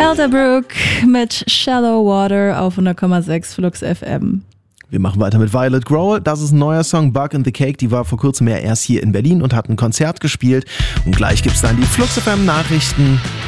Elderbrook mit Shallow Water auf 100,6 Flux FM. Wir machen weiter mit Violet Grohl. Das ist ein neuer Song, Bug in the Cake. Die war vor kurzem ja erst hier in Berlin und hat ein Konzert gespielt. Und gleich gibt's dann die Flux FM Nachrichten.